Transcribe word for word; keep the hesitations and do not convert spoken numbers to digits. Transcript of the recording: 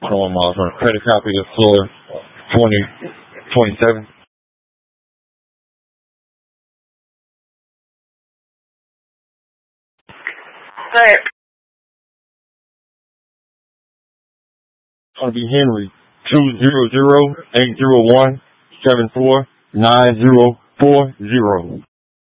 twenty-one miles on a credit copy of floor twenty twenty-seven. Go ahead. It's going to be Henry, two zero zero eight zero one seven four nine zero four zero.